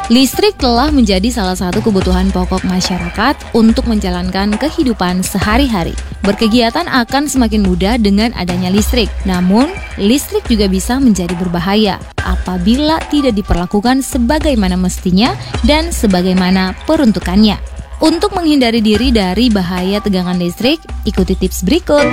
Listrik telah menjadi salah satu kebutuhan pokok masyarakat untuk menjalankan kehidupan sehari-hari. Berkegiatan akan semakin mudah dengan adanya listrik. Namun, listrik juga bisa menjadi berbahaya apabila tidak diperlakukan sebagaimana mestinya dan sebagaimana peruntukannya. Untuk menghindari diri dari bahaya tegangan listrik, ikuti tips berikut.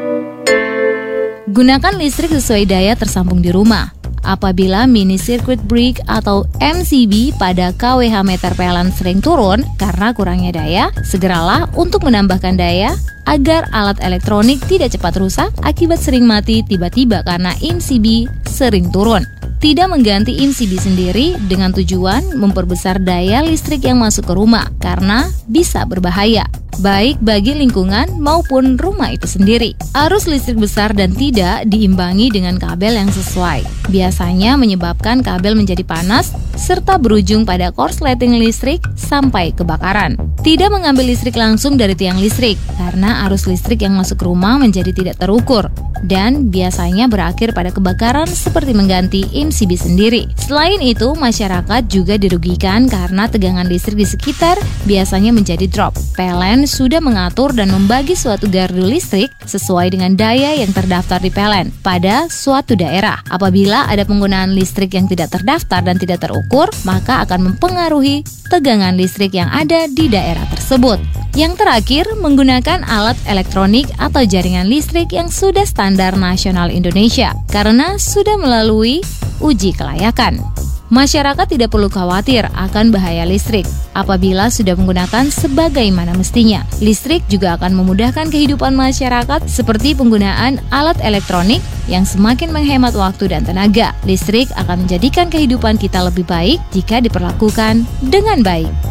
Gunakan listrik sesuai daya tersambung di rumah. Apabila mini circuit break atau MCB pada kWh meter PLN sering turun karena kurangnya daya, segeralah untuk menambahkan daya agar alat elektronik tidak cepat rusak akibat sering mati tiba-tiba karena MCB sering turun. Tidak mengganti MCB sendiri dengan tujuan memperbesar daya listrik yang masuk ke rumah karena bisa berbahaya, baik bagi lingkungan maupun rumah itu sendiri. Arus listrik besar dan tidak diimbangi dengan kabel yang sesuai. Biasanya menyebabkan kabel menjadi panas serta berujung pada korsleting listrik sampai kebakaran. Tidak mengambil listrik langsung dari tiang listrik karena arus listrik yang masuk ke rumah menjadi tidak terukur dan biasanya berakhir pada kebakaran seperti mengganti MCB sendiri. Selain itu, masyarakat juga dirugikan karena tegangan listrik di sekitar biasanya menjadi drop. PLN sudah mengatur dan membagi suatu gardu listrik sesuai dengan daya yang terdaftar di PLN pada suatu daerah. Apabila ada penggunaan listrik yang tidak terdaftar dan tidak terukur, maka akan mempengaruhi tegangan listrik yang ada di daerah tersebut. Yang terakhir, menggunakan alat elektronik atau jaringan listrik yang sudah standar nasional Indonesia karena sudah melalui uji kelayakan. Masyarakat tidak perlu khawatir akan bahaya listrik apabila sudah menggunakan sebagaimana mestinya. Listrik juga akan memudahkan kehidupan masyarakat seperti penggunaan alat elektronik yang semakin menghemat waktu dan tenaga. Listrik akan menjadikan kehidupan kita lebih baik jika diperlakukan dengan baik.